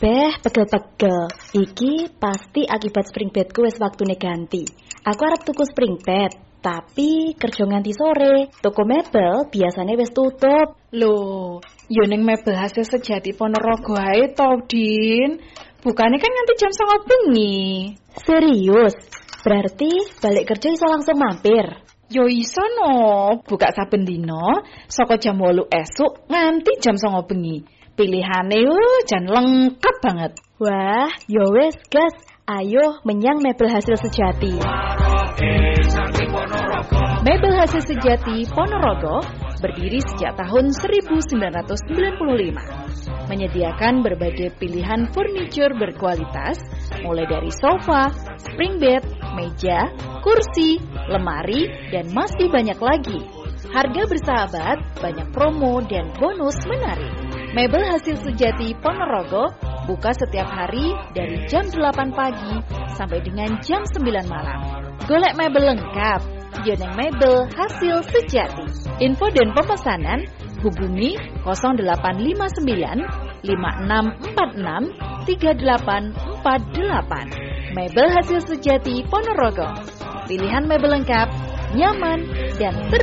Beh, pegel-pegel. Iki pasti akibat spring bedku wis waktune ganti. Aku arep tuku spring bed, tapi kerja nganti sore. Toko mebel biasanya wis tutup. Loh, yo ning mebel hasil sejati Ponorogo ae to, Din. Bukane kan nganti jam 09.00 bengi. Serius? Berarti balik kerja iso langsung mampir? Yo iso no, buka saben dina saka jam 8 esuk nganti jam 09.00 bengi. Pilihane jan lengkap banget. Wah, yo wes gas. Ayo menyang mebel hasil sejati. Mebel hasil sejati Ponorogo berdiri sejak tahun 1995. Menyediakan berbagai pilihan furniture berkualitas, mulai dari sofa, spring bed, meja, kursi, lemari, dan masih banyak lagi. Harga bersahabat, banyak promo dan bonus menarik. Mebel hasil sejati Ponorogo buka setiap hari dari jam 8 pagi sampai dengan jam 9 malam. Golek mebel lengkap, Yoneng Mebel hasil sejati. Info dan pemesanan hubungi 0859 5646 3848. Mebel hasil sejati Ponorogo. Pilihan mebel lengkap, nyaman, dan